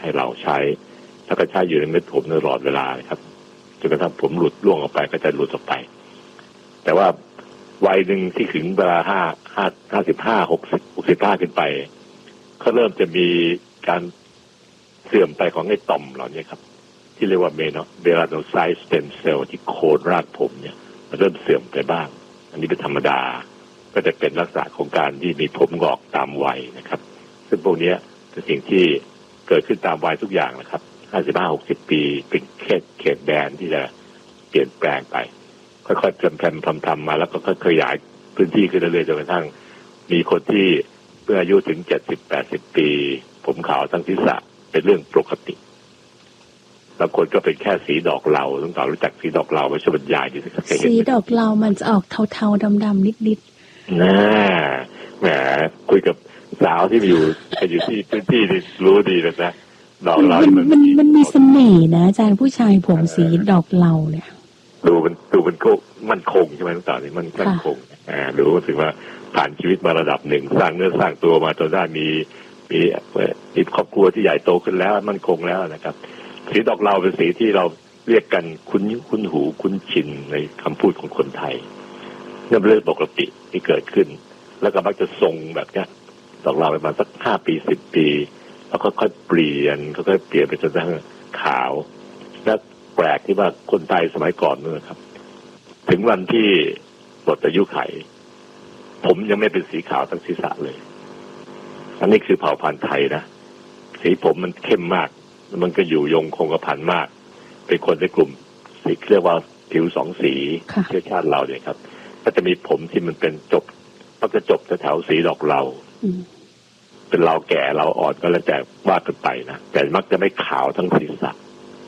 ให้เราใช้แล้วก็ใช้อยู่ในเม็ดผมตลอดเวลาครับจนกระทั่งผมหลุดร่วงออกไปก็จะหลุดออกไปแต่ว่าวัยหนึ่งที่ถึงเวลา55 60 65ขึ้นไปเขาเริ่มจะมีการเสื่อมไปของไอ้ต่อมเหล่านี้ครับที่เรียกว่าเมลาโนไซต์สเต็มเซลล์ที่โคนรากผมเนี่ยมันเริ่มเสื่อมไปบ้างอันนี้เป็นธรรมดาก็จะเป็นลักษณะของการที่มีผมงอกตามวัยนะครับซึ่งพวกนี้เป็นสิ่งที่เกิดขึ้นตามวัยทุกอย่างนะครับ55-60 ปีเป็นเขตแดนที่จะเปลี่ยนแปลงไปค่อยๆแพร่ทำมาแล้วก็ค่อยๆขยายพื้นที่ขึ้นเรื่อยๆจนกระทั่งมีคนที่เมื่ออายุถึง70-80 ปีผมขาวทั้งศีรษะเป็นเรื่องปกติบางคนก็เป็นแค่สีดอกเหลาต้องรู้จักสีดอกเหลาไม่ใช่บรรยายดิสิครับสีดอกเหลามันจะออกเทาๆดำๆนิดๆน่าแหมคุยกับสาวที่อยู่ที่พื้นที่นี่รู้ดีเลยนะดอกเหลามันมีเสน่ห์นะอาจารย์ผู้ชายผมสีดอกเหลาเนี่ยดูมันก็มั่นคงใช่ไหมต่างๆนี่มันมั่นคงรู้ถึงว่าผ่านชีวิตมาระดับหนึ่งสร้างเนื้อสร้างตัวมาจนได้มีครอบครัวที่ใหญ่โตขึ้นแล้วมั่นคงแล้วนะครับสีดอกเหลาเป็นสีที่เราเรียกกันคุ้นหูคุ้นชินในคำพูดของคนไทยนี่เป็นเรื่องปกติที่เกิดขึ้นแล้วก็มักจะทรงแบบนี้ดอกเหลาประมาณสัก5 ปี10 ปีแล้วก็ค่อยเปลี่ยนไปจนกระทั่งขาวและแปลกที่ว่าคนไทยสมัยก่อนนู่นครับถึงวันที่หมดอายุไขผมยังไม่เป็นสีขาวทั้งศีรษะเลยอันนี้คือเผ่าพันธุ์ไทยนะสีผมมันเข้มมากมันก็อยู่ยงคงกระพันมากเป็นคนในกลุ่มสีเรียกว่าผิว2 สีเชื้อชาติเราเนี่ยครับก็จะมีผมที่มันเป็นมันจะจบแถวสีดอกเหลาเป็นเราแก่เราอ่อนก็แล้วแต่ว่ากันไปนะแต่มักจะไม่ขาวทั้งศีรษะ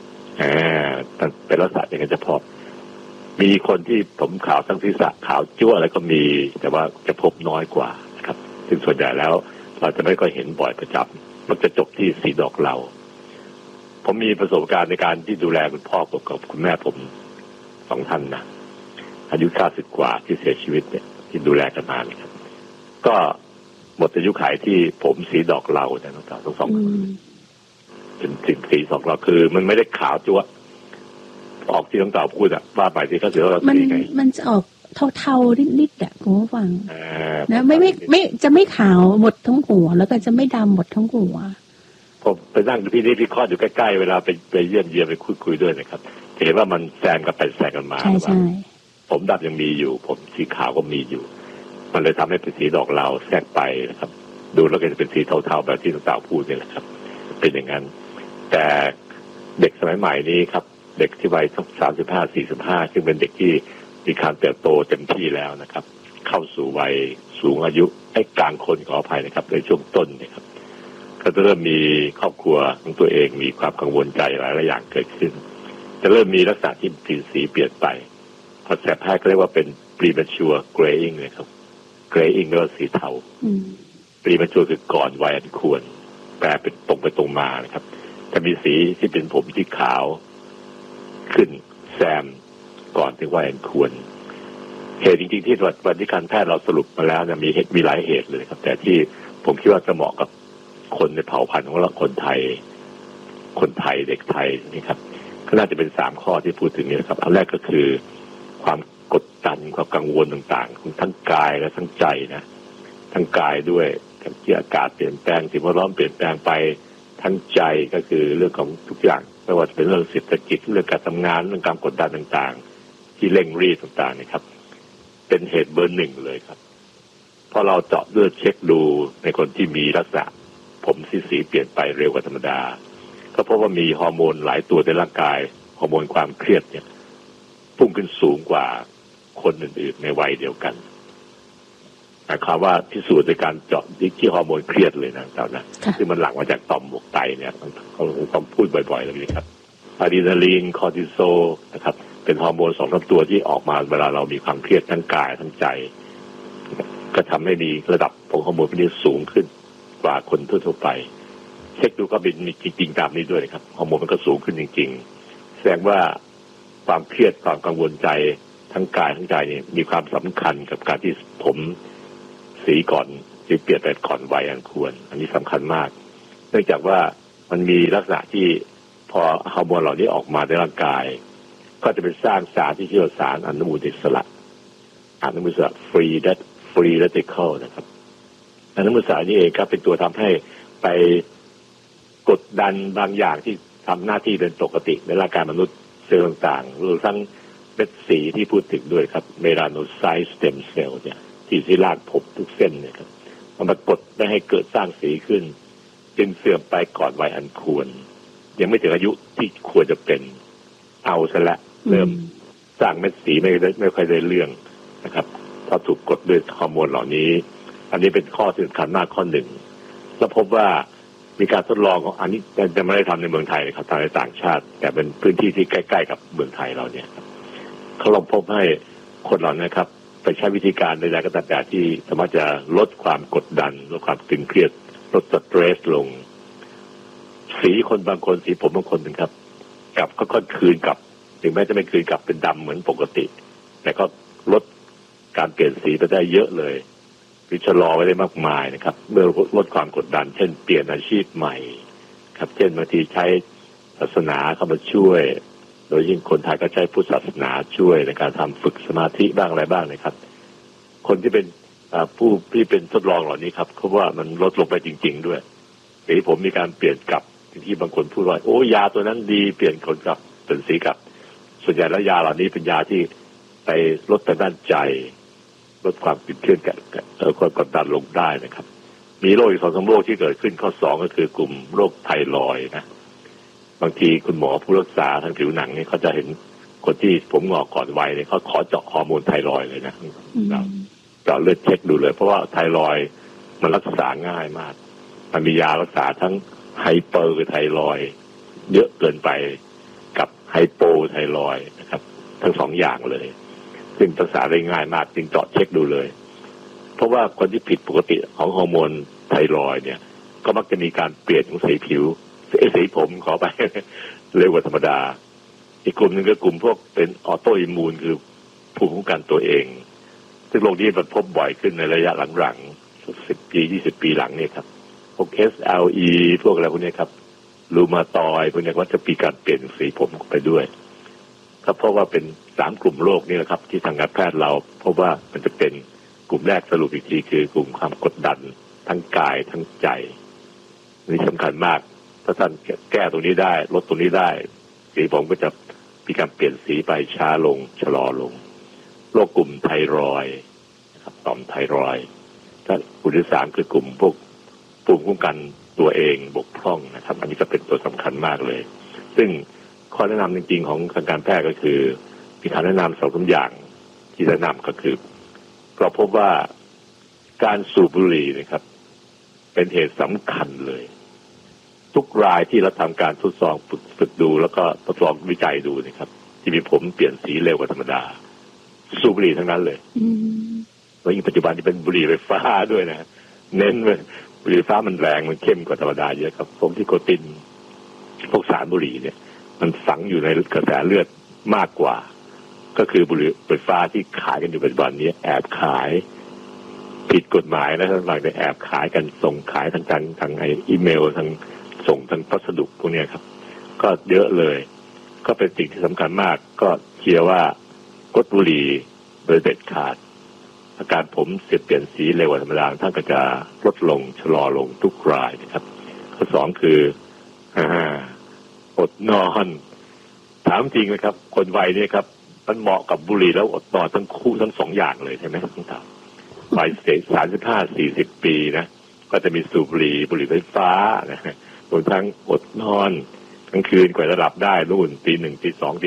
เป็นลักษณะอย่างนั้นเฉพาะมีคนที่ผมขาวทั้งศีรษะขาวจั่วอะไรก็มีแต่ว่าจะพบน้อยกว่านะครับซึ่งส่วนใหญ่แล้วเราจะไม่ค่อยเห็นบ่อยประจำมันจะจบที่สีดอกเหลาผมมีประสบการณ์ในการที่ดูแลคุณพ่อกับคุณแม่ผม2 ท่านนะอายุ90 กว่าที่เสียชีวิตเนี่ยที่ดูแลกันมาเนี่ยครับก็หมดอายุขัยที่ผมสีดอกเหลาแต่ทั้งสองเป็นสีดอกเหลาคือมันไม่ได้ขาวจั๊วออกที่ต้องต่อพูดอะว่าไปที่เขาเสียเราสีไงมันจะออกเทาๆนิดๆอะคุณผู้ฟังนะไม่จะไม่ขาวหมดทั้งหัวแล้วก็จะไม่ดำหมดทั้งหัวผมไปนั่งที่นี่พี่ข้ออยู่ใกล้ๆเวลาไปเยี่ยมเยียนไปคุยด้วยนะครับเห็นว่ามันแซงกันไปแซงกันมาใช่ผมดำยังมีอยู่ผมสีขาวก็มีอยู่มันเลยทำให้เป็นสีดอกเหลาแทรกไปนะครับดูแล้วก็จะเป็นสีเทาๆแบบที่ต่างๆพูดนี่แหละครับเป็นอย่างนั้นแต่เด็กสมัยใหม่นี้ครับเด็กที่วัยสัก35-45ซึ่งเป็นเด็กที่มีการเติบโตเต็มที่แล้วนะครับเข้าสู่วัยสูงอายุกลางคนขออภัยนะครับในช่วงต้นนะครับก็จะเริ่มมีครอบครัวของตัวเองมีความกังวลใจหลายอย่างเกิดขึ้นจะเริ่มมีลักษณะที่สีเปลี่ยนไปภาษาแพทย์เรียกว่าเป็น premature graying เลยครับ graying ก็สีเทา premature คือก่อนวัยอันควรแปลเป็นตรงไปตรงมานะครับจะมีสีที่เป็นผมที่ขาวขึ้นแซมก่อนถึงวัยอันควรเหตุจริงๆที่วันที่การแพทย์เราสรุปมาแล้วเนี่ยมีหลายเหตุเลยครับแต่ที่ผมคิดว่าจะเหมาะกับคนในเผ่าพันธุ์ของเราคนไทยเด็กไทยนี่ครับก็น่าจะเป็น3 ข้อที่พูดถึงนี่ครับอันแรกก็คือความกดดันความกังวลต่างๆของทั้งกายและทั้งใจนะทั้งกายด้วยที่อากาศเปลี่ยนแปลงสิ่งแวดล้อมเปลี่ยนแปลงไปทั้งใจก็คือเรื่องของทุกอย่างไม่ว่าจะเป็นเรื่องเศรษฐกิจเรื่องการทำงานเรื่องการกดดันต่างๆที่เร่งรีบต่างๆนี่ครับเป็นเหตุเบอร์ 1เลยครับพอเราเจาะเลือดเช็คดูในคนที่มีลักษณะผมสีเปลี่ยนไปเร็วกว่าธรรมดาก็เพราะว่ามีฮอร์โมนหลายตัวในร่างกายฮอร์โมนความเครียดเนี่ยพุ่งขึ้นสูงกว่าคนอื่นๆในวัยเดียวกันหมายความว่าพิสูจน์ในการเจาะที่ฮอร์โมนเครียดเลยนะเจ้านะซึ่งมันหลั่งมาจากต่อมหมวกไตเนี่ยเขาต้องพูดบ่อยๆเลยนะครับอะดรีนาลีนคอร์ติซอลนะครับเป็นฮอร์โมน2-3 ตัวที่ออกมาเวลาเรามีความเครียดทั้งกายทั้งใจก็ทำให้มีระดับของฮอร์โมนพวกนี้สูงขึ้นกว่าคนทั่วๆไปเช็คดูก็มีจริงๆตามนี้ด้วยครับฮอร์โมนมันก็สูงขึ้นจริงๆแสดงว่าความเครียดความกังวลใจทั้งกายทั้งใจนี่มีความสำคัญกับการที่ผมสีก่อนที่เปลี่ยนไปก่อนวัยอันควรอันนี้สำคัญมากเนื่องจากว่ามันมีลักษณะที่พอฮอร์โมนเหล่านี้ออกมาในร่างกายก็จะเป็นสร้างสารที่ชื่อว่าสารอนุมูลอิสระฟรีเรดิคอลนะครับอนุมูลอิสระนี่เองก็เป็นตัวทำให้ไปกดดันบางอย่างที่ทำหน้าที่เป็นปกติในร่างกายมนุษย์เซลล์ต่างๆรวมทั้งเม็ดสีที่พูดถึงด้วยครับเมลาโนไซต์สเต็มเซลล์เนี่ยที่รากผมทุกเส้นเนี่ยครับมันมากดไม่ให้เกิดสร้างสีขึ้นจึงเสื่อมไปก่อนวัยอันควรยังไม่ถึงอายุที่ควรจะเป็นเอาซะละเริ่มสร้างเม็ดสีไม่ค่อยได้เรื่องนะครับพอถูกกดด้วยฮอร์โมนเหล่านี้อันนี้เป็นข้อสำคัญมากข้อหนึ่งแล้วพบว่ามีการทดลองของอันนี้จะไม่ได้ทำในเมืองไทยนะครับทำในต่างชาติแต่เป็นพื้นที่ที่ใกล้ๆกับเมืองไทยเราเนี่ยเขาลองพบให้คนเหล่านี้ครับไปใช้วิธีการใดๆก็ตามแต่ที่สามารถจะลดความกดดันลดความตึงเครียดลดสเตรสลงสีคนบางคนสีผมบางคนนึงครับกลับก็คืนกลับถึงแม้จะไม่คืนกลับเป็นดำเหมือนปกติแต่ก็ลดการเปลี่ยนสีไปได้เยอะเลยหรือชะลอไว้ได้มากมายนะครับเมื่อลดความกดดันเช่นเปลี่ยนอาชีพใหม่ครับเช่นบางทีใช้ศาสนาเข้ามาช่วยโดยยิ่งคนไทยก็ใช้พุทธศาสนาช่วยในการทำฝึกสมาธิบ้างอะไรบ้างนะครับคนที่เป็นผู้ที่เป็นทดลองเหล่านี้ครับเขาว่ามันลดลงไปจริงๆด้วยสีผมมีการเปลี่ยนกลับที่บางคนพูดว่าโอ้ยาตัวนั้นดีเปลี่ยนคนกลับเป็นสีกลับส่วนใหญ่แล้วยาเหล่านี้เป็นยาที่ไปลดทางด้านใจลดความตึงเครียดความกดดันลงได้นะครับมีโรคอีก2-3โรคที่เกิดขึ้นข้อ2ก็คือกลุ่มโรคไทรอยด์นะบางทีคุณหมอผู้รักษาทางผิวหนังเนี่ยเขาจะเห็นคนที่ผมงอกก่อนวัยเนี่ยเขาขอเจาะฮอร์โมนไทรอยด์เลยนะเจาะเลือดเช็คดูเลยเพราะว่าไทรอยด์มันรักษาง่ายมากมันมียารักษาทั้งไฮเปอร์ไทรอยด์เยอะเกินไปกับไฮโปไทรอยด์นะครับทั้ง2อย่างเลยซึ่งรักษาได้ง่ายมากจึงเจาะเช็คดูเลยเพราะว่าคนที่ผิดปกติของฮอร์โมนไทรอยด์เนี่ยก็มักจะมีการเปลี่ยนของสีผิวสีผมขอไปเร็วกว่าธรรมดาอีกกลุ่มนึงก็กลุ่มพวกเป็นออโตอิมมูนคือภูมิคุ้มกันตัวเองซึ่งโรคนี้มันพบบ่อยขึ้นในระยะหลังๆ10 ปี 20 ปีหลังเนี่ยครับพวก SLE พวกอะไรพวกนี้ครับรูมาตอยด์พวกนี้ว่าจะมีการเปลี่ยนสีผมไปด้วยก็เพราะว่าเป็น3กลุ่มโรคนี่แหละครับที่ทางการแพทย์เราพบว่ามันจะเป็นกลุ่มแรกสรุปอีกทีคือกลุ่มความกดดันทั้งกายทั้งใจนี่สำคัญมากถ้าท่านแก้ตรงนี้ได้ลดตรงนี้ได้สีผมก็จะมีการเปลี่ยนสีไปช้าลงชะลอลงโรคกลุ่มไทรอยด์นะครับต่อมไทรอยด์ถ้ากลุ่มที่3คือกลุ่มพวกภูมิคุ้มกันตัวเองบกพร่องนะครับอันนี้ก็เป็นตัวสำคัญมากเลยซึ่งข้อแนะนำจริงๆของทางการแพทย์ก็คือมีคำแนะนำ2-3อย่างที่แนะนำก็คือเราพบว่าการสูบบุหรี่นะครับเป็นเหตุสำคัญเลยทุกรายที่เราทำการทดสอบฝึกดูแล้วก็ทดลองวิจัยดูนะครับที่มีผมเปลี่ยนสีเร็วกว่าธรรมดาสูบบุหรี่ทั้งนั้นเลยแล้วยิ่งปัจจุบันที่เป็นบุหรี่ไฟฟ้าด้วยนะเน้นเลยบุหรี่ไฟฟ้ามันแรงมันเข้มกว่าธรรมดาเยอะครับพวกที่โคตินพวกสารบุหรี่เนี่ยมันฝังอยู่ในกระแสเลือดมากกว่าก็คือบุหรี่ไฟฟ้าที่ขายกันอยู่ปัจจุบันนี้แอบขายผิดกฎหมายนะทั้งหลายเนี่ยแอบขายกันส่งขายทางอีเมลทางส่งทางพัสดุพวกนี้ครับก็เยอะเลยก็เป็นสิ่งที่สำคัญมากก็เชื่อว่างดบุหรี่โดยเด็ดขาดอาการผมเปลี่ยนสีเร็วกว่าธรรมดาท่านก็จะลดลงชะลอลงทุกรายนะครับข้อ2คืออดนอนถามจริงนะครับคนวัยนี้ครับมันเหมาะกับบุหรี่แล้วอดนอนทั้งคู่ทั้ง2อย่างเลยใช่ไหมทั้งสามวัย35-40 ปีนะก็จะมีสูบบุหรี่ไฟฟ้านะรวมทั้งอดนอนกลางคืนกว่าจะหลับได้นู่น 1:00 น 2:00 น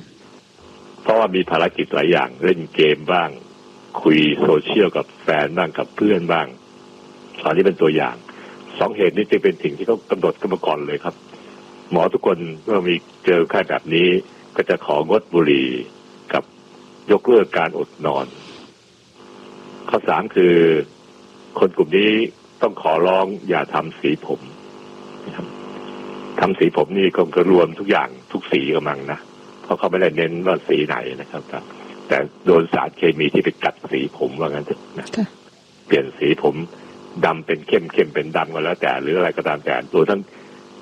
3:00 เพราะว่ามีภารกิจหลายอย่างเล่นเกมบ้างคุยโซเชียลกับแฟนบ้างกับเพื่อนบ้างตอนนี้เป็นตัวอย่าง2เหตุนี้จึงเป็นสิ่งที่เขากำหนดกันมาก่อนเลยครับหมอทุกคนเมื่อมีเจอไข้แบบนี้ก็จะของดบุหรี่กับยกเลิกการอดนอนข้อ3คือคนกลุ่มนี้ต้องขอร้องอย่าทำสีผมทำสีผมนี่ก็รวมทุกอย่างทุกสีกำลังนะเพราะเขาไม่ได้เน้นว่าสีไหนนะครับแต่โดนสารเคมีที่ไปกัดสีผมว่างั้นเถอะนะเปลี่ยนสีผมดำเป็นเข้มเป็นดำก็แล้วแต่หรืออะไรก็ตามแต่ตัวทั้ง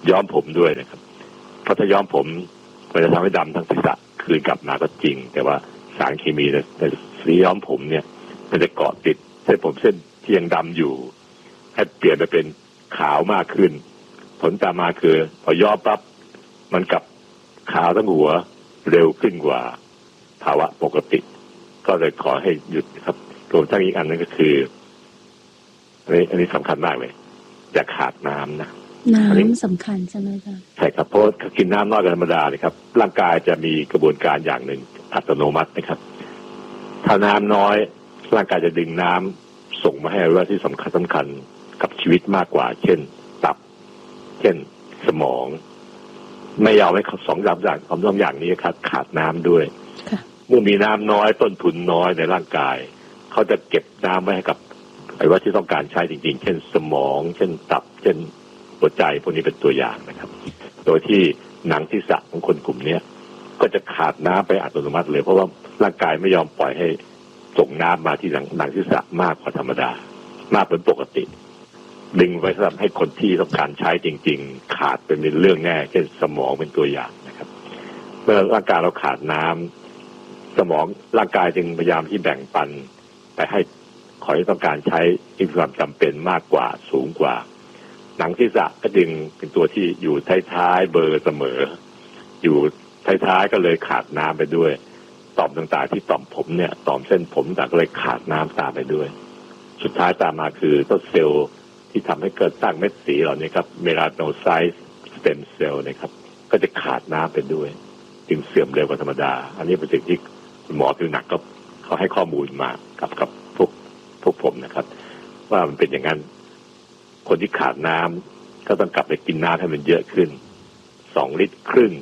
ย้อมผมด้วยนะครับเพราะถ้าย้อมผมมันจะทำให้ดำทั้งศีรษะคืนกลับมาก็จริงแต่ว่าสารเคมีในสีย้อมผมเนี่ยมันจะเกาะติดเส้นผมเส้นที่ยังดำอยู่ให้เปลี่ยนไปเป็นขาวมากขึ้นผลตามมาคือพอย้อมปั๊บมันกลับขาวทั้งหัวเร็วขึ้นกว่าภาวะปกติก็เลยขอให้หยุดครับรวมทั้งอีกอันนึงก็คืออันนี้สำคัญมากเลยอย่าขาดน้ำนะน้ำสำคัญใช่ไหมจ๊ะใช่ครับเพราะกินน้ำน้อยกว่าธรรมดาเลยครับร่างกายจะมีกระบวนการอย่างหนึ่งอัตโนมัตินะครับถ้าน้ำน้อยร่างกายจะดึงน้ำส่งมาให้อวัยวะที่สำคัญกับชีวิตมากกว่าเช่นตับเช่นสมองไม่ยอมให้สองอย่างนี้ครับขาดน้ำด้วยเมื่อมีน้ำน้อยต้นทุนน้อยในร่างกายเขาจะเก็บน้ำไว้ให้กับอวัยวะที่ต้องการใช้จริงๆเช่นสมองเช่นตับเช่นหัวใจพวกนี้เป็นตัวอย่างนะครับโดยที่หนังศีรษะของคนกลุ่มนี้ก็จะขาดน้ำไปอัตโนมัติเลยเพราะว่าร่างกายไม่ยอมปล่อยให้ส่งน้ำมาที่หนังศีรษะมากกว่าธรรมดามากเป็นปกติดึงไว้สำหรับให้คนที่ต้องการใช้จริงๆขาดเป็นเรื่องแน่เช่นสมองเป็นตัวอย่างนะครับเมื่อร่างกายเราขาดน้ำสมองร่างกายจึงพยายามที่แบ่งปันไปให้ขอที่ต้องการใช้ที่มีความจำเป็นมากกว่าสูงกว่าหนังศีรษะก็จึงเป็นตัวที่อยู่ท้ายๆเบอร์เสมออยู่ท้ายๆก็เลยขาดน้ำไปด้วยต่อมต่างๆที่ต่อมผมเนี่ยต่อมเส้นผมต่างก็เลยขาดน้ำตามไปด้วยสุดท้ายตามมาคือต้นเซลล์ที่ทำให้เกิดสร้างเม็ดสีเหล่านี้ครับเมลาโนไซต์สเต็มเซลล์นะครับก็จะขาดน้ำไปด้วยจึงเสื่อมเร็วกว่าธรรมดาอันนี้เป็นสิ่งที่หมอผิวหนักก็เขาให้ข้อมูลมากับพวกผมนะครับว่ามันเป็นอย่างนั้นคนที่ขาดน้ำก็ต้องกลับไปกินน้ำให้มันเยอะขึ้น2 ลิตรครึ่ง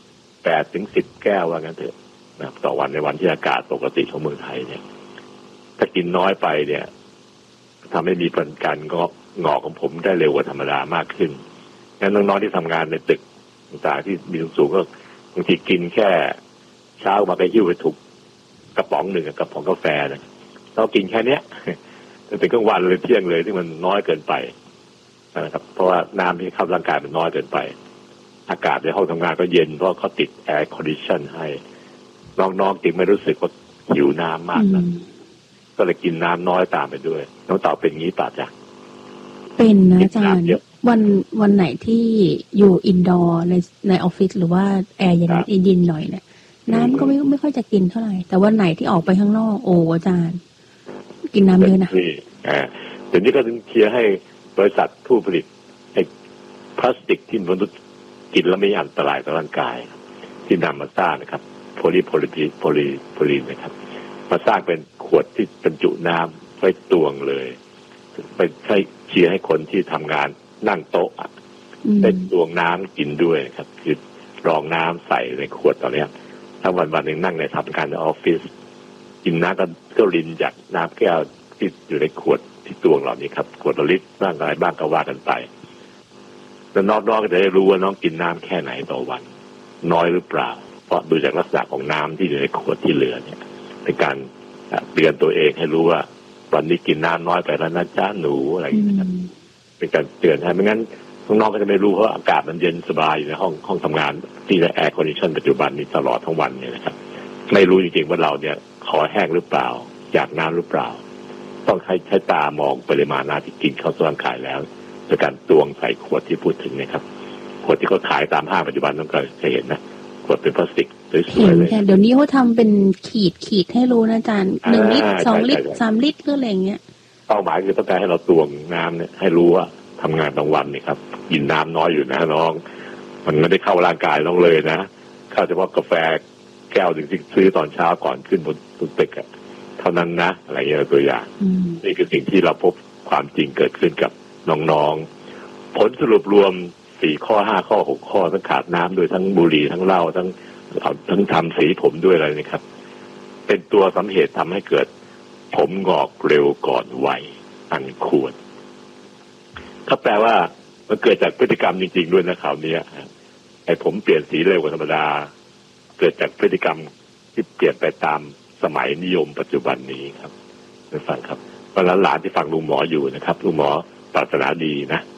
8 ถึง 10 แก้วว่างั้นเถอะนะต่อวันในวันที่อากาศปกติของเมืองไทยเนี่ยถ้ากินน้อยไปเนี่ยทำให้มีการงอกของผมได้เร็วกว่าธรรมดามากขึ้นงั้นน้องๆที่ทำงานในตึกต่างๆที่มีสูงก็บางทีกินแค่เช้ามาไปหิ้วไปถูกกระป๋องหนึ่งกระป๋องกาแฟนะเรากินแค่เนี้ยจนถึงกลางวันเลยเที่ยงเลยที่มันน้อยเกินไปนะครับเพราะว่าน้ำที่เข้าร่างกายมันน้อยเกินไปอากาศในห้องทำงานก็เย็นเพราะเขาติดแอร์คอนดิชันให้น้องๆจึงไม่รู้สึกว่าหิวน้ำมากนะก็เลยกินน้ำน้อยตามไปด้วยน้องเต่าเป็นงี้ป่ะจ๊ะเป็นนะอาจารย์วันไหนที่อยู่อินดอร์ในออฟฟิศหรือว่าแอร์เย็นหน่อยเนี่ยน้ำก็ไม่ค่อยจะกินเท่าไหร่แต่วันไหนที่ออกไปข้างนอกโอ้อาจารย์กินน้ำเยอะนะเดี๋ยวนี้ก็ต้องเคลียร์ให้บริษัทผู้ผลิตไอ้พลาสติกที่มนุษย์กินแล้วไม่อันตรายต่อร่างกายที่นำมาสร้างนะครับโพลีนนะครับมาสร้างเป็นขวดที่บรรจุน้ำไว้ตวงเลยไปให้เคลียร์ให้คนที่ทำงานนั่งโต๊ะได้ตวงน้ำกินด้วยครับคือรองน้ำใส่ในขวดตอนนี้ถ้าวันหนึ่งนั่งในทำการในออฟฟิศกินน้ำก็รินจากน้ำแก้วที่อยู่ในขวดที่ตวงเหล่านี้ครับขวดละลิตรบ้างอะไรบ้างก็ว่ากันไปแล้วน้องๆก็จะได้รู้ว่าน้องกินน้ำแค่ไหนต่อวันน้อยหรือเปล่าเพราะดูจากลักษณะของน้ำที่อยู่ในขวดที่เหลือเนี่ยเป็นการเตือนตัวเองให้รู้ว่าวันนี้กินน้ำน้อยไปแล้วนะจ๊ะหนูอะไรอย่างนี้ครับเป็นการเตือนให้ไม่งั้นน้องๆก็จะไม่รู้เพราะอากาศมันเย็นสบายอยู่ในห้องทำงานที่แอร์คอนดิชันปัจจุบันนี้ตลอดทั้งวันเนี่ยนะครับไม่รู้จริงๆว่าเราเนี่ยคอแห้งหรือเปล่าอยากน้ำหรือเปล่าต้องใช้ตามองปริมาณน้ำที่กินเข้าสู่ร่างกายแล้วโดยการตวงใส่ขวดที่พูดถึงนะครับขวดที่เขาขายตามห้างปัจจุบันต้องเคยเห็นนะขวดเป็นพลาสติกสวยๆเลยเดี๋ยวนี้เขาทำเป็นขีดให้รู้นะอาจารย์1 ลิตร 2 ลิตร 3 ลิตรหรืออะไรอย่างเงี้ยเป้าหมายคือต้องการให้เราตวงน้ำเนี่ยให้รู้ว่าทำงานกลางวันนี่ครับกินน้ำน้อยอยู่นะน้องมันไม่ได้เข้าร่างกายน้องเลยนะเข้าเฉพาะกาแฟแก้วที่ซื้อตอนเช้าก่อนขึ้นบนตึกอะเท่านั้นนะอะไรอย่างเงี้ยตัวอย่างนี่คือสิ่งที่เราพบความจริงเกิดขึ้นกับน้องๆผลสรุปรวม4 ข้อ 5 ข้อ 6 ข้อทั้งขาดน้ำโดยทั้งบุหรี่ทั้งเหล้าทั้งทำสีผมด้วยอะไรนี่ครับเป็นตัวสาเหตุทำให้เกิดผมงอกเร็วก่อนวัยอันควรก็แปลว่ามันเกิดจากพฤติกรรมจริงๆด้วยนะข่าวนี้ไอ้ผมเปลี่ยนสีเร็วกว่าธรรมดาเกิดจากพฤติกรรมที่เปลี่ยนไปตามสมัยนิยมปัจจุบันนี้ครับท่านฟังครับเพราะหลานที่ฟังลุงหมออยู่นะครับลุงหมอปรารถนาดีนะ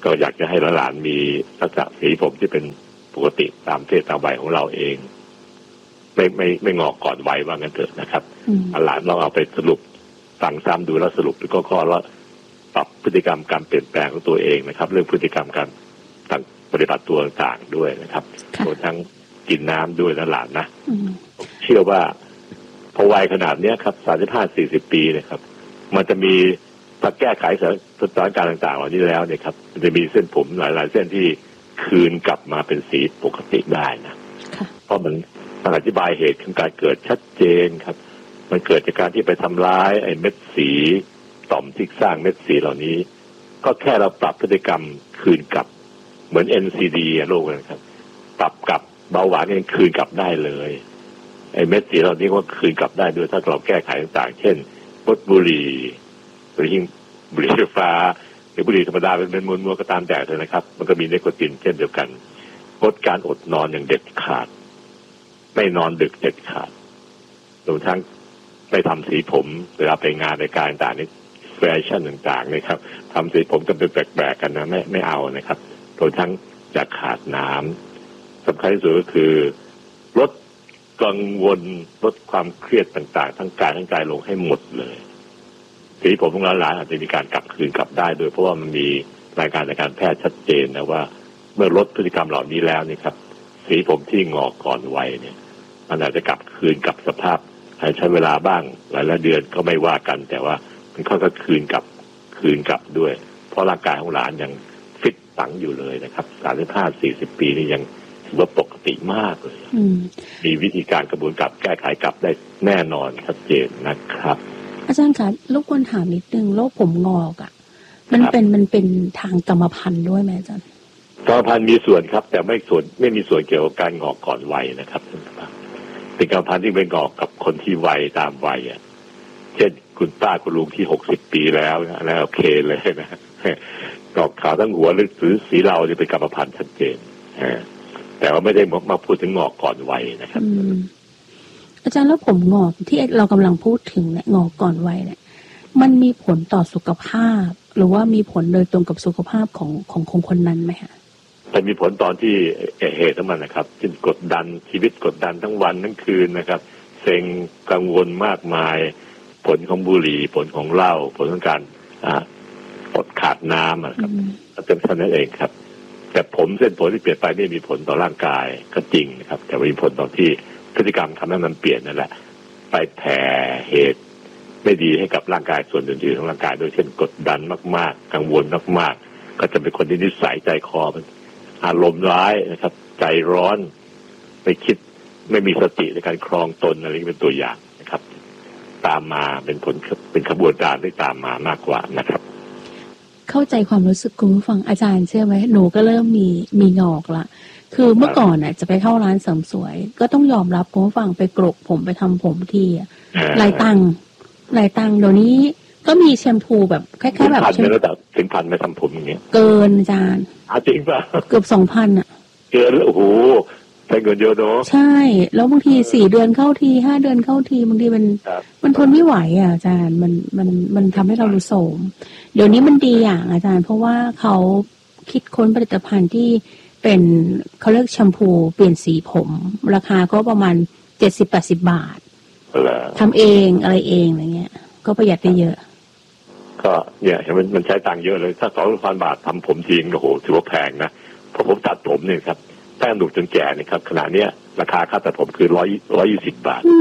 ก็อยากจะให้หลานๆมีลักษณะสีผมที่เป็นปกติตามเพศตามวัยของเราเองไม่งอกก่อนวัยว่างั้นเถอะนะครับหลานลองเอาไปสรุปฟังซ้ำดูแล้วสรุปแล้วก็แล้วปรับพฤติกรรมการเปลี่ยนแปลงของตัวเองนะครับเรื่องพฤติกรรมการต่างปฏิบัติตัวต่างๆด้วยนะครับรวมทั้งกินน้ำด้วยนะหลานนะเชื่อว่าพอวัยขนาดนี้ครับ35-40 ปีนะครับมันจะมีถ้าแก้ไขสถานการณ์ต่างๆเหล่านี้แล้วเนี่ยครับมันจะมีเส้นผมหลายๆเส้นที่คืนกลับมาเป็นสีปกติได้นะเพราะมันอธิบายเหตุของการเกิดชัดเจนครับมันเกิดจากการที่ไปทำร้ายไอ้เม็ดสีต่อมที่สร้างเม็ดสีเหล่านี้ก็แค่เราปรับพฤติกรรมคืนกลับเหมือน NCD โรคนะครับปรับกลับเบาหวานยังคืนกลับได้เลยไอ้เม็ดสีเหล่านี้ก็คืนกลับได้ด้วยถ้าเราแก้ไขต่างๆเช่นงดบุหรี่หรือยิ่งบุหรี่ไฟฟ้าหรือบุหรี่ธรรมดาเป็นมวลๆก็ตามแต่เลยนะครับมันก็มีนิโคตินเช่นเดียวกันงดการอดนอนอย่างเด็ดขาดไม่นอนดึกเด็ดขาดรวมทั้งไม่ทำสีผมเวลาไปงานในการต่างๆนี่แฟชั่นต่างๆนะครับทำสีผมกันเป็นแปลกๆกันนะไม่เอานะครับรวมทั้งจะขาดน้ำสำคัญที่สุดก็คือลดกังวลลดความเครียดต่างๆทั้งกายทั้งใจลงให้หมดเลยสีผมของหลานอาจจะมีการกลับคืนกลับได้โดยเพราะว่ามันมีรายการในการแพทย์ชัดเจนนะว่าเมื่อลดพฤติกรรมเหล่านี้แล้วนี่ครับสีผมที่งอกก่อนวัยเนี่ยมันอาจจะกลับคืนกับสภาพใช้เวลาบ้างหลายเดือนก็ไม่ว่ากันแต่ว่ามันก็คืนกลับด้วยเพราะร่างกายของหลานยังฟิตปังอยู่เลยนะครับ35-40 ปีนี่ยังถือว่าปกติมากเลยมีวิธีการกระบวนการแก้ไขกลับได้แน่นอนชัดเจนนะครับอาจารย์คะรบกวนถามนิดนึงโรคผมงอกอ่ะมันเป็นทางกรรมพันธุ์ด้วยไหมอาจารย์กรรมพันธุ์มีส่วนครับแต่ไม่มีส่วนเกี่ยวกับการงอกก่อนวัยนะครับเป็นกรรมพันธุ์ที่ไปงอกกับคนที่วัยตามวัยอ่ะเช่นคุณป้าคุณลุงที่60 ปีแล้วนะโอเคเลยนะงอกขาวทั้งหัวหรือสีเราเนี่ยเป็นกรรมพันธุ์ชัดเจนแต่ว่าไม่ได้มาพูดถึงงอกก่อนวัยนะครับอาจารย์แล้วผมงอกที่เรากำลังพูดถึงเนี่ยงอกก่อนวัยเนี่ยมันมีผลต่อสุขภาพหรือว่ามีผลโดยตรงกับสุขภาพของคนนั้นไหมคะมันมีผลตอนที่เหตุของมันนะครับเช่นกดดันชีวิตกดดันทั้งวันทั้งคืนนะครับเซ็งกังวลมากมายผลของบุหรี่ผลของเหล้าผลของการอดขาดน้ำนะครับเป็นเท่านั้นเองครับแต่เส้นผมที่เปลี่ยนไปไม่มีผลต่อร่างกายก็จริงนะครับแต่มีผลต่อที่พฤติกรรมทำให้มันเปลี่ยนนั่นแหละไปแผ่เหตุไม่ดีให้กับร่างกายส่วนอื่นๆของร่างกายโดยเช่นกดดันมากๆกังวลมากๆก็จะเป็นคนที่นิสัยใจคอมันอารมณ์ร้ายนะครับใจร้อนไม่คิดไม่มีสติในการครองตนอะไรนี้เป็นตัวอย่างนะครับตามมาเป็นขบวนการที่ตามมามากกว่านะครับเข้าใจความรู้สึกคุณผู้ฟังอาจารย์เชื่อไหมหนูก็เริ่มมีงอกละคือเมื่อก่อนน่ะจะไปเข้าร้านเสริมสวยก็ต้องยอมรับคุณผู้ฟังไปกรกผมไปทำผมที่หลายตังค์เดี๋ยวนี้ก็มีแชมพูแบบคล้ายๆแบบพันแล้วแต่ถึงพันไปทำผมอย่างเงี้ยเกินอาจารย์จริงป่ะเกือบ 2,000 อ่ะเกินโอ้โหใช้เงินเยอะเนาะใช่แล้วบางที4 เดือนเข้าที5 เดือนเข้าทีบางทีมันทนไม่ไหวอ่ะอาจารย์มันทำให้เราดูโทรมเดี๋ยวนี้มันดีอย่างอาจารย์เพราะว่าเขาคิดค้นผลิตภัณฑ์ที่เป็นเขาเรียกแชมพูเปลี่ยนสีผมราคาก็ประมาณ70-80 บาททำเองอะไรเองอะไรเงี้ยก็ประหยัดได้เยอะก็เนี่ยมันใช้ตังค์เยอะเลยถ้า2,000 บาททำผมทีโอ้โหถือว่าแพงนะพอผมตัดผมเนี่ยครับตั้งหนุ่มจนแก่เนี่ยครับขณะเนี้ยราคาค่าตัดผมคือ120 บาท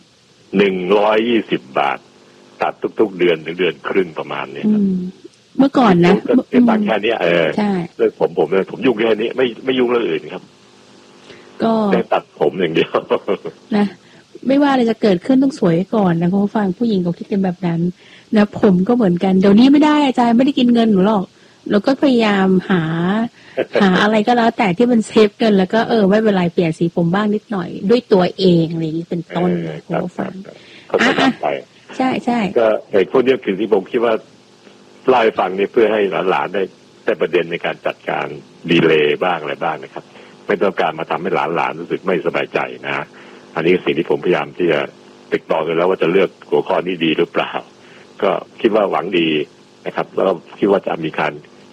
120 บาทตัดทุกๆเดือนถึงเดือนครึ่งประมาณนี้ครับเมื่อก่อนนะเป็นตังค์แค่นี้ใช่เรื่องผมยุ่งแค่นี้ไม่ยุ่งเรื่องอื่นครับก็ได้ตัดผมอย่างเดียวนะไม่ว่าอะไรจะเกิดขึ้นต้องสวยก่อนนะคุณผู้ฟังผู้หญิงเขาคิดกันแบบนั้นนะผมก็เหมือนกันเดี๋ยวนี้ไม่ได้อาจารย์ไม่ได้กินเงินหนูหรอกเราก็พยายามหาอะไรก็แล้วแต่ที่มันเซฟเงินแล้วก็ไม่เป็นไรเปลี่ยนสีผมบ้างนิดหน่อยด้วยตัวเองอะไรอย่างนี้เป็นต้นเลยคุณผู้ฟังใช่ก็เหตุผลนี้คือที่ผมคิดว่าเล่าให้ฟังนี่เพื่อให้หลานๆได้ประเด็นในการจัดการดีเลย์บ้างอะไรบ้างนะครับไม่ต้องการมาทำให้หลานๆรู้สึกไม่สบายใจนะอันนี้สิ่งที่ผมพยายามที่จะติดต่อกันแล้วว่าจะเลือกหัวข้อนี้ดีหรือเปล่าก็คิดว่าหวังดีนะครับแล้วคิดว่าจะมีการ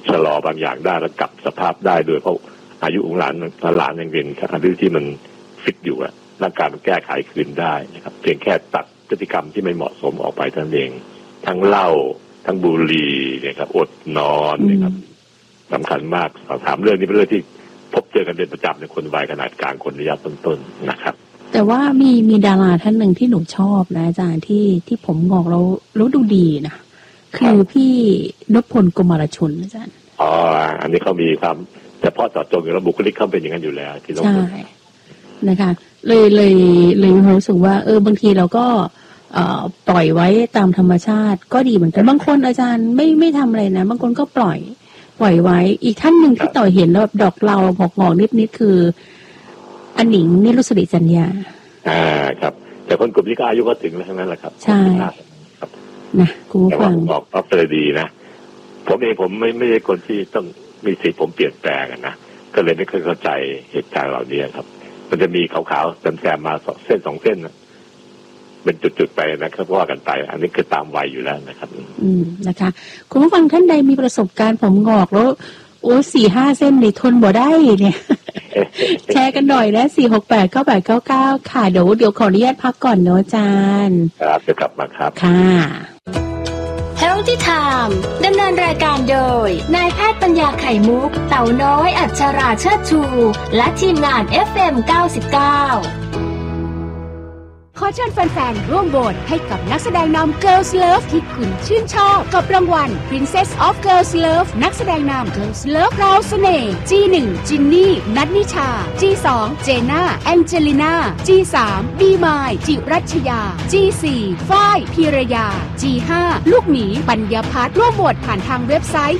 ชะลอบางอย่างได้แล้วกลับสภาพได้โดยเพราะอายุของหลานยังเป็นอายุที่มันฟิตอยู่อะร่างกายมันแก้ไขคืนได้นะครับเพียงแค่ตัดพฤติกรรมที่ไม่เหมาะสมออกไปเท่านั้นเองทั้งเหล้าทั้งบุหรี่นะครับอดนอนนะครับสำคัญมากถามเรื่องนี้เป็นเรื่องที่พบเจอกันเป็นประจำในคนวัยขนาดกลางคนระยะต้นๆนะครับแต่ว่ามีดาราท่านหนึ่งที่หนูชอบนะอาจารย์ที่ผมงอกแล้วดูดีนะคือพี่นพพล กมรชนอาจารย์อันนี้เขามีความเฉพาะเจาะจงอยู่แล้วบุคลิกเขาเป็นอย่างนั้นอยู่แล้วที่ใช่นะคะเลยรู้สึกว่าบางทีเราก็ปล่อยไว้ตามธรรมชาติก็ดีเหมือนกันบางคนอาจารย์ไม่ทำอะไรนะบางคนก็ปล่อยไว้อีกท่านหนึ่งที่ต่อเห็นแล้วดอกเรางอกนิดคืออันหนิงนี่รู้สึกจัญญาครับแต่คนกลุ่มนี้ก็อายุก็ถึงแล้วทั้งนั้นแหละครับใช่ครับนะคุณผู้ฟังบอกเลยดีนะผมเองผมไม่ใช่คนที่ต้องมีสิทธิ์ผมเปลี่ยนแปลงนะก็เลยไม่เคยเข้าใจเหตุการณ์เหล่านี้ครับมันจะมีขาวๆแซมๆมาเส้น2 เส้นเป็นจุดๆไปนะครับว่ากันไปอันนี้คือตามวัยอยู่แล้วนะครับนะคะคุณผู้ฟังท่านใดมีประสบการณ์ผมงอกแล้ว4-5 เส้นในทนบ่ได้เนี่ยแชร์กันหน่อยนะ4689899ค่ะเดี๋ยวขออนุญาตพักก่อนเนาะอาจารย์ครับจะกลับมาครับค่ะ Healthy Time ดำเนินรายการโดยนายแพทย์ปัญญาไข่มุกเต่าน้อยอัชราเชิดชูและทีมงาน FM 99 ขอเชิญแฟนๆร่วมโหวตให้กับนักแสดงนำ Girls Love ที่คุณชื่นชอบกับรางวัล Princess of Girls Love นักแสดงนำ Girls Love ราวเสน่ห์ G1 จินนี่นัทนิชา G2 เจน่าแองเจลิน่า G3 บีมายจิรัชยา G4 ฝ้ายพีรยา G5 ลูกหมีปัญญาพัฒน์ร่วมโหวตผ่านทางเว็บไซต์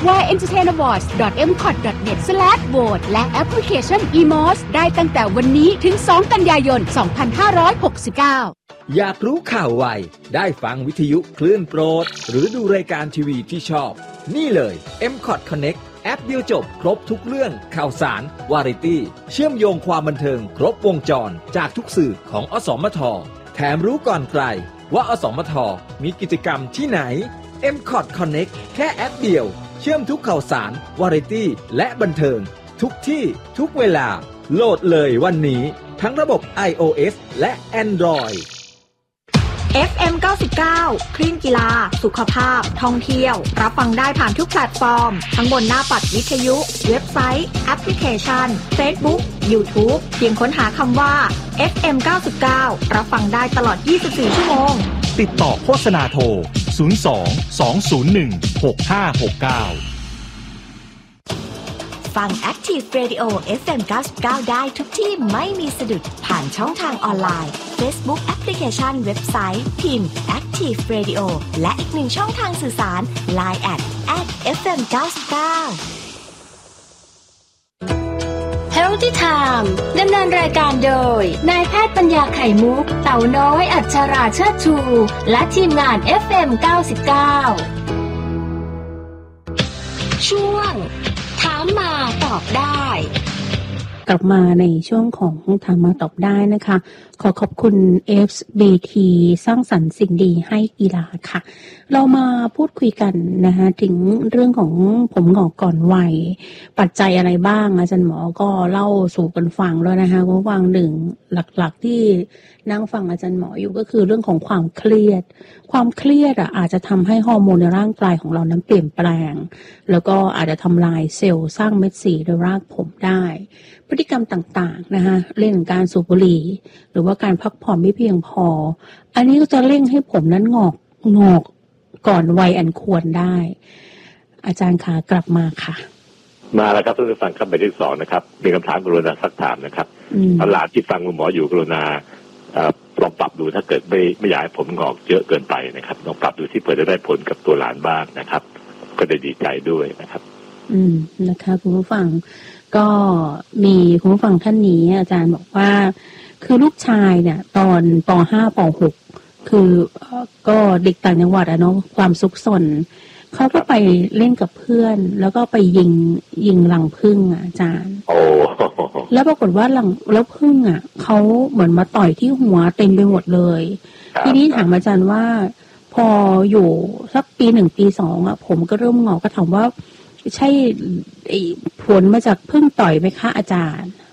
www.entertainawards.mcot.net และแอปพลิเคชัน eMOS ได้ตั้งแต่วันนี้ถึง2 กันยายน 2569 อยากรู้ข่าวไวได้ฟังวิทยุคลื่นโปรดหรือดูรายการทีวีที่ชอบนี่เลย MCOT Connect แอปเดียวจบครบทุกเรื่องข่าวสารวาไรตี้เชื่อมโยงความบันเทิงครบวงจรจากทุกสื่อของอสมทแถมรู้ก่อนใครว่าอสมทมีกิจกรรมที่ไหน MCOT Connect แค่แอปเดียวเชื่อมทุกข่าวสารวาไรตี้และบันเทิงทุกที่ทุกเวลาโหลดเลยวันนี้ทั้งระบบ iOS และ Android FM 99 คลื่นกีฬาสุขภาพท่องเที่ยวรับฟังได้ผ่านทุกแพลตฟอร์มทั้งบนหน้าปัดวิทยุเว็บไซต์แอปพลิเคชัน Facebook YouTube เพียงค้นหาคำว่า FM 99รับฟังได้ตลอด24 ชั่วโมงติดต่อโฆษณาโทร 02-201-6569 ฟัง Active Radio FM 99ได้ทุกที่ไม่มีสะดุดผ่านช่องทางออนไลน์ Facebook แอปพลิเคชันเว็บไซต์พิมพ์ Active Radio และอีกหนึ่งช่องทางสื่อสาร Line @FM 99 Healthy Time ดำเนินรายการโดยนายแพทย์ปัญญาไข่มุกเต่าน้อยอัชราเชิดชูและทีมงาน FM 99ช่วงถามมาตอบได้กลับมาในช่วงของถามมาตอบได้นะคะขอขอบคุณ FBT สร้างสรรค์สิ่งดีให้กีฬาค่ะเรามาพูดคุยกันนะคะถึงเรื่องของผมงอกก่อนวัยปัจจัยอะไรบ้างอาจารย์หมอก็เล่าสู่กันฟังแล้วนะคะว่าฟังหนึ่งหลักๆที่นั่งฟังอาจารย์หมออยู่ก็คือเรื่องของความเครียดอาจจะทำให้ฮอร์โมนในร่างกายของเรานั้นเปลี่ยนแปลงแล้วก็อาจจะทำลายเซลล์สร้างเม็ดสีในรากผมได้พฤติกรรมต่างๆนะคะเรื่องการสูบบุหรี่หรือว่าการพักผ่อนไม่เพียงพออันนี้ก็จะเร่งให้ผมนั้นงอกก่อนวัยอันควรได้อาจารย์คะกลับมาค่ะมาแล้วครับท่านผู้ฟังครับไปที่2นะครับมีคำถามกรุณาสักถามนะครับหลานที่ฟังคุณหมออยู่กรุณาลองปรับดูถ้าเกิดไม่อยากให้ผมงอกเยอะเกินไปนะครับลองปรับดูที่เผื่อจะได้ผลกับตัวหลานบ้างนะครับก็ได้ดีใจด้วยนะครับนะคะคุณผู้ฟังก็มีคุณผู้ฟังท่านนี้อาจารย์บอกว่าคือลูกชายเนี่ยตอนป.5 ป.6 คือก็เด็กต่างจังหวัดอะเนาะความซุกซนเขาก็ไปเล่นกับเพื่อนแล้วก็ไปยิงรังผึ้งอาจารย์แล้วปรากฏว่าแล้วผึ้งอ่ะเขาเหมือนมาต่อยที่หัวเต็มไปหมดเลยทีนี้ถามอาจารย์ว่าพออยู่สักปี 1 ปี 2อ่ะผมก็เริ่มงอกก็ถามว่าใช่ผลมาจากพึ่งต่อยไหมคะอาจารย์